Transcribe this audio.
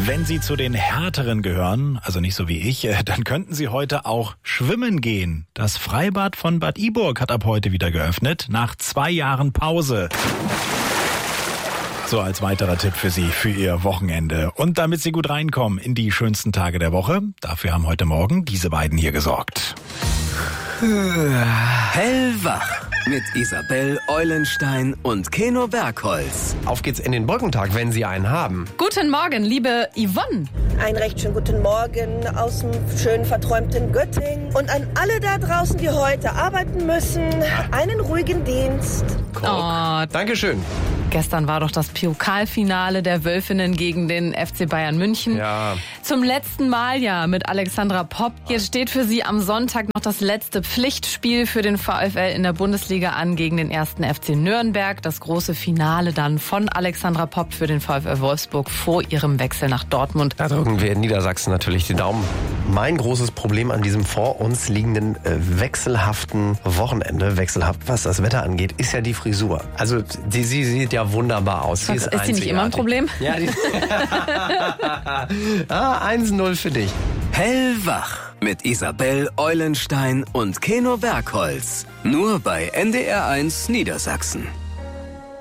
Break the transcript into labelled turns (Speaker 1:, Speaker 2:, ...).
Speaker 1: Wenn Sie zu den Härteren gehören, also nicht so wie ich, dann könnten Sie heute auch schwimmen gehen. Das Freibad von Bad Iburg hat ab heute wieder geöffnet, nach 2 Jahren Pause. So als weiterer Tipp für Sie, für Ihr Wochenende. Und damit Sie gut reinkommen in die schönsten Tage der Woche, dafür haben heute Morgen diese beiden hier gesorgt.
Speaker 2: Hellwach mit Isabel Eulenstein und Keno Bergholz.
Speaker 3: Auf geht's in den Brückentag, wenn Sie einen haben.
Speaker 4: Guten Morgen, liebe Yvonne.
Speaker 5: Einen recht schönen guten Morgen aus dem schön verträumten Göttingen. Und an alle da draußen, die heute arbeiten müssen, einen ruhigen Dienst.
Speaker 4: Oh,
Speaker 3: Dankeschön.
Speaker 4: gestern war doch das Pokalfinale der Wölfinnen gegen den FC Bayern München.
Speaker 3: Ja.
Speaker 4: Zum letzten Mal ja mit Alexandra Popp. Jetzt steht für sie am Sonntag noch das letzte Pflichtspiel für den VfL in der Bundesliga an gegen den 1. FC Nürnberg. Das große Finale dann von Alexandra Popp für den VfL Wolfsburg vor ihrem Wechsel nach Dortmund.
Speaker 3: Da drücken wir in Niedersachsen natürlich die Daumen. Mein großes Problem an diesem vor uns liegenden wechselhaften Wochenende, wechselhaft was das Wetter angeht, ist ja die Frisur. Also sie sieht ja wunderbar aus. Sie
Speaker 4: Ist sie nicht immer ein Problem?
Speaker 3: Ja, 1-0 für dich.
Speaker 2: Hellwach mit Isabel Eulenstein und Keno Bergholz. Nur bei NDR1 Niedersachsen.